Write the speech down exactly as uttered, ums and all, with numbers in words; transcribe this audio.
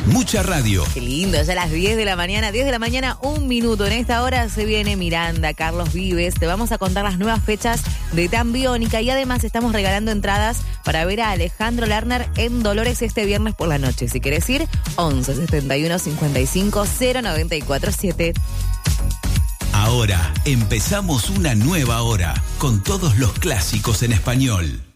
Mucha radio. Qué lindo, ya a las diez de la mañana, diez de la mañana, un minuto. En esta hora se viene Miranda, Carlos Vives. Te vamos a contar las nuevas fechas de Tan Biónica y además estamos regalando entradas para ver a Alejandro Lerner en Dolores este viernes por la noche. Si querés ir, once setenta y uno cincuenta y cinco cero noventa y cuatro siete. Ahora empezamos una nueva hora con todos los clásicos en español.